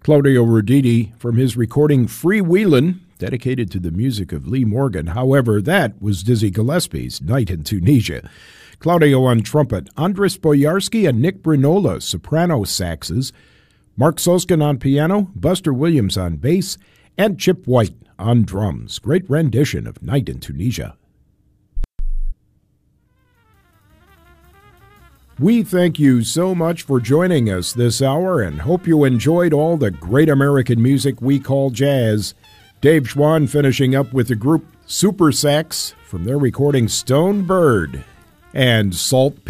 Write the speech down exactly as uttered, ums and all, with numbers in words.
Claudio Roditi from his recording Freewheelin', dedicated to the music of Lee Morgan. However, that was Dizzy Gillespie's Night in Tunisia. Claudio on trumpet, Andres Boyarsky and Nick Brinola, soprano saxes, Mark Soskin on piano, Buster Williams on bass, and Chip White on drums. Great rendition of Night in Tunisia. We thank you so much for joining us this hour and hope you enjoyed all the great American music we call jazz. Dave Schwann finishing up with the group Super Sax from their recording Stone Bird and Salt